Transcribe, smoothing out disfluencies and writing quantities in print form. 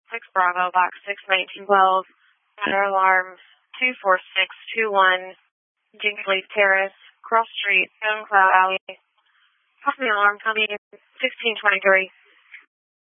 6 Bravo, box 61912, matter alarm 24621, Jingley Terrace, Cross Street, Stone Cloud Alley. Copy alarm coming in 1623.